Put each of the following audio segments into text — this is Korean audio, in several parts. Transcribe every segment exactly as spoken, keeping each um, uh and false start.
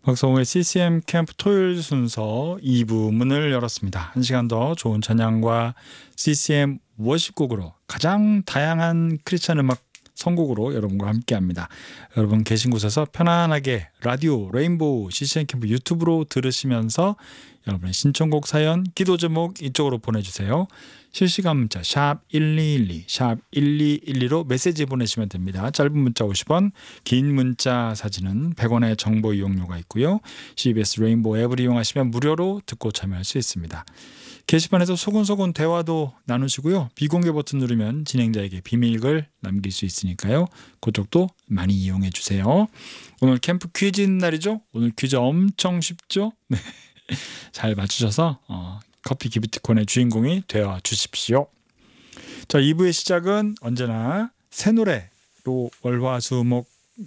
박성우의 씨씨엠 캠프 토요일 순서 이 부 문을 열었습니다. 한 시간 더 좋은 찬양과 씨씨엠 워십곡으로 가장 다양한 크리스찬 음악 선곡으로 여러분과 함께합니다. 여러분 계신 곳에서 편안하게 라디오 레인보우 씨씨엠 캠프 유튜브로 들으시면서 여러분의 신청곡 사연, 기도 제목 이쪽으로 보내주세요. 실시간 문자 샵 일이일이, 샵 일이일이로 메시지 보내시면 됩니다. 짧은 문자 오십 원, 긴 문자 사진은 백 원의 정보 이용료가 있고요. 씨비에스 레인보우 앱을 이용하시면 무료로 듣고 참여할 수 있습니다. 게시판에서 소곤소곤 대화도 나누시고요. 비공개 버튼 누르면 진행자에게 비밀글 남길 수 있으니까요. 그쪽도 많이 이용해 주세요. 오늘 캠프 퀴즈 날이죠. 오늘 퀴즈 엄청 쉽죠? 네. 잘 맞추셔서 어, 커피 기프티콘의 주인공이 되어 주십시오. 자, 이 부의 시작은 언제나 새 노래로 월화수목까지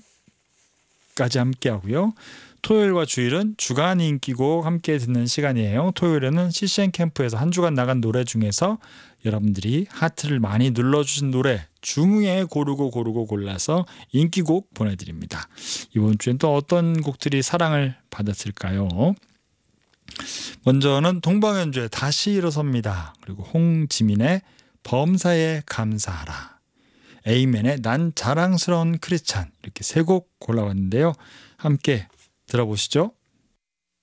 함께 하고요. 토요일과 주일은 주간 인기곡 함께 듣는 시간이에요. 토요일에는 씨씨엠 캠프에서 한 주간 나간 노래 중에서 여러분들이 하트를 많이 눌러주신 노래 중에 고르고 고르고 골라서 인기곡 보내드립니다. 이번 주엔 또 어떤 곡들이 사랑을 받았을까요? 먼저는 동방연주의 다시 일어섭니다. 그리고 홍지민의 범사에 감사하라, 에이맨의 난 자랑스러운 크리스찬, 이렇게 세 곡 골라봤는데요. 함께 들어보시죠.